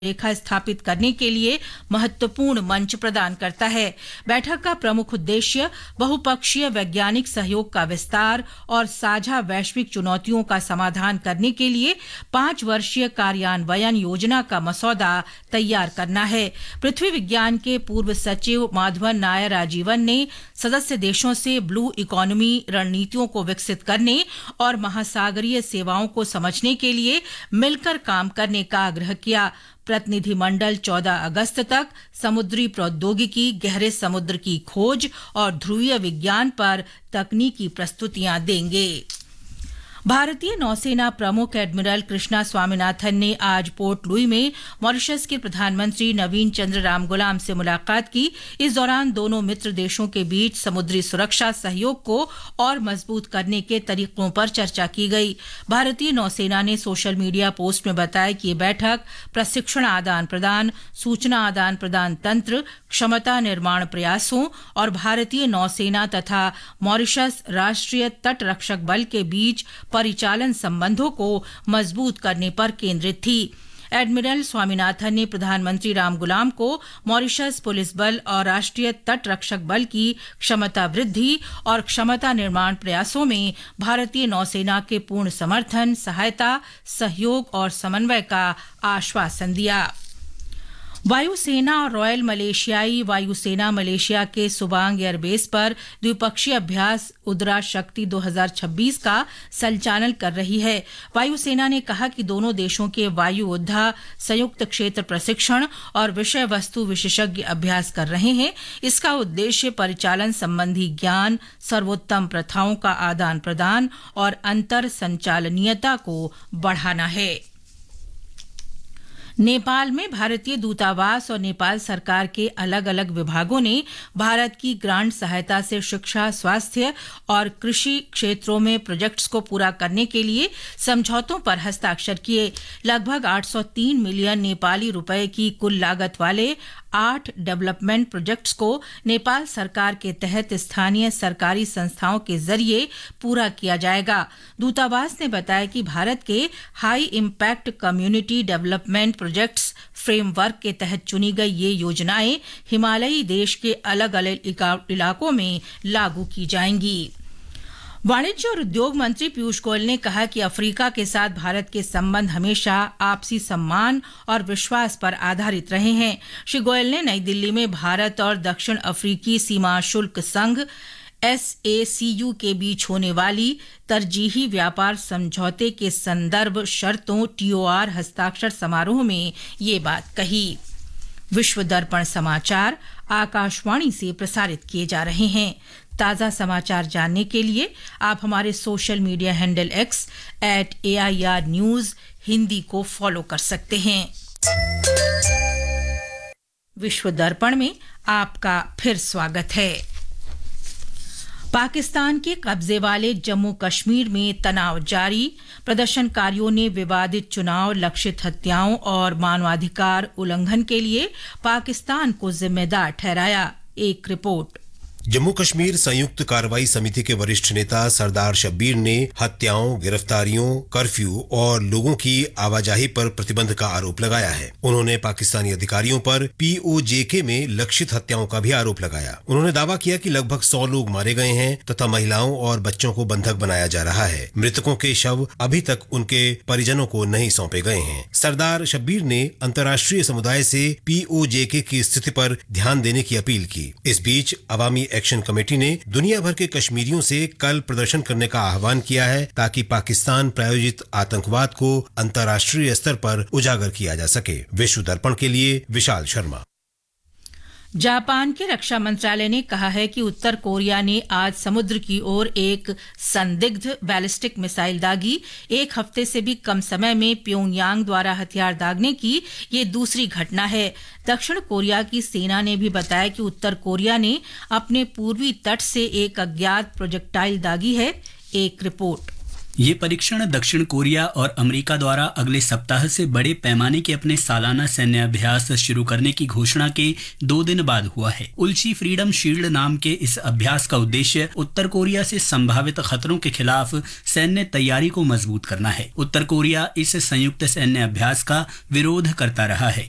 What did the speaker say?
रेखा स्थापित करने के लिए महत्वपूर्ण मंच प्रदान करता है। बैठक का प्रमुख उद्देश्य बहुपक्षीय वैज्ञानिक सहयोग का विस्तार और साझा वैश्विक चुनौतियों का समाधान करने के लिए 5 वर्षीय कार्यान्वयन योजना का मसौदा तैयार करना है। पृथ्वी विज्ञान के पूर्व सचिव माधवन नायर राजीवन ने सदस्य देशों से ब्लू इकोनॉमी रणनीतियों को विकसित करने और महासागरीय सेवाओं को समझने के लिए मिलकर काम करने का आग्रह किया। प्रतिनिधिमंडल 14 अगस्त तक समुद्री प्रौद्योगिकी, गहरे समुद्र की खोज और ध्रुवीय विज्ञान पर तकनीकी प्रस्तुतियां देंगे। भारतीय नौसेना प्रमुख एडमिरल कृष्णा स्वामीनाथन ने आज पोर्ट लुई में मॉरिशस के प्रधानमंत्री नवीन चंद्र रामगुलाम से मुलाकात की। इस दौरान दोनों मित्र देशों के बीच समुद्री सुरक्षा सहयोग को और मजबूत करने के तरीकों पर चर्चा की गई। भारतीय नौसेना ने सोशल मीडिया पोस्ट में बताया कि ये बैठक प्रशिक्षण आदान प्रदान, सूचना आदान प्रदान तंत्र, क्षमता निर्माण प्रयासों और भारतीय नौसेना तथा मॉरिशस राष्ट्रीय तट रक्षक बल के बीच परिचालन संबंधों को मजबूत करने पर केंद्रित थी। एडमिरल स्वामीनाथन ने प्रधानमंत्री रामगुलाम को मॉरिशस पुलिस बल और राष्ट्रीय तट रक्षक बल की क्षमता वृद्धि और क्षमता निर्माण प्रयासों में भारतीय नौसेना के पूर्ण समर्थन, सहायता, सहयोग और समन्वय का आश्वासन दिया। वायुसेना और रॉयल मलेशियाई वायुसेना मलेशिया के सुबांग एयरबेस पर द्विपक्षीय अभ्यास उद्रा शक्ति 2026 का संचालन कर रही है। वायुसेना ने कहा कि दोनों देशों के वायु योद्धा संयुक्त क्षेत्र प्रशिक्षण और विषय वस्तु विशेषज्ञ अभ्यास कर रहे हैं। इसका उद्देश्य परिचालन संबंधी ज्ञान, सर्वोत्तम प्रथाओं का आदान प्रदान और अंतर संचालनीयता को बढ़ाना है। नेपाल में भारतीय दूतावास और नेपाल सरकार के अलग अलग विभागों ने भारत की ग्रांट सहायता से शिक्षा, स्वास्थ्य और कृषि क्षेत्रों में प्रोजेक्ट्स को पूरा करने के लिए समझौतों पर हस्ताक्षर किए। लगभग 803 मिलियन नेपाली रुपए की कुल लागत वाले 8 डेवलपमेंट प्रोजेक्ट्स को नेपाल सरकार के तहत स्थानीय सरकारी संस्थाओं के जरिए पूरा किया जाएगा। दूतावास ने बताया कि भारत के high impact community development projects framework के तहत चुनी गई ये योजनाएं हिमालयी देश के अलग अलग इलाकों में लागू की जाएंगी। वाणिज्य और उद्योग मंत्री पीयूष गोयल ने कहा कि अफ्रीका के साथ भारत के संबंध हमेशा आपसी सम्मान और विश्वास पर आधारित रहे हैं। श्री गोयल ने नई दिल्ली में भारत और दक्षिण अफ्रीकी सीमा शुल्क संघ SACU के बीच होने वाली तरजीही व्यापार समझौते के संदर्भ शर्तों TOR हस्ताक्षर समारोह में ये बात कही। विश्व दर्पण समाचार आकाशवाणी से प्रसारित किए जा रहे हैं। ताज़ा समाचार जानने के लिए आप हमारे social media handle X @AIR News Hindi को फॉलो कर सकते हैं। विश्व दर्पण में आपका फिर स्वागत है। पाकिस्तान के कब्जे वाले जम्मू कश्मीर में तनाव जारी। प्रदर्शनकारियों ने विवादित चुनाव, लक्षित हत्याओं और मानवाधिकार उल्लंघन के लिए पाकिस्तान को जिम्मेदार ठहराया। एक रिपोर्ट। जम्मू कश्मीर संयुक्त कार्रवाई समिति के वरिष्ठ नेता सरदार शब्बीर ने हत्याओं, गिरफ्तारियों, कर्फ्यू और लोगों की आवाजाही पर प्रतिबंध का आरोप लगाया है। उन्होंने पाकिस्तानी अधिकारियों पर POJK में लक्षित हत्याओं का भी आरोप लगाया। उन्होंने दावा किया कि लगभग 100 लोग मारे गए हैं तथा महिलाओं और बच्चों को बंधक बनाया जा रहा है। मृतकों के शव अभी तक उनके परिजनों को नहीं सौंपे गए हैं। सरदार शब्बीर ने अंतर्राष्ट्रीय समुदाय से POJK की स्थिति पर ध्यान देने की अपील की। इस बीच अवामी एक्शन कमेटी ने दुनिया भर के कश्मीरियों से कल प्रदर्शन करने का आह्वान किया है ताकि पाकिस्तान प्रायोजित आतंकवाद को अंतर्राष्ट्रीय स्तर पर उजागर किया जा सके। विश्व दर्पण के लिए विशाल शर्मा। जापान के रक्षा मंत्रालय ने कहा है कि उत्तर कोरिया ने आज समुद्र की ओर एक संदिग्ध बैलिस्टिक मिसाइल दागी। एक हफ्ते से भी कम समय में प्योंगयांग द्वारा हथियार दागने की ये दूसरी घटना है। दक्षिण कोरिया की सेना ने भी बताया कि उत्तर कोरिया ने अपने पूर्वी तट से एक अज्ञात प्रोजेक्टाइल दागी है। एक रिपोर्ट। ये परीक्षण दक्षिण कोरिया और अमेरिका द्वारा अगले सप्ताह से बड़े पैमाने के अपने सालाना सैन्य अभ्यास शुरू करने की घोषणा के 2 दिन बाद हुआ है। उल्ची फ्रीडम शील्ड नाम के इस अभ्यास का उद्देश्य उत्तर कोरिया से संभावित खतरों के खिलाफ सैन्य तैयारी को मजबूत करना है। उत्तर कोरिया इस संयुक्त सैन्य अभ्यास का विरोध करता रहा है।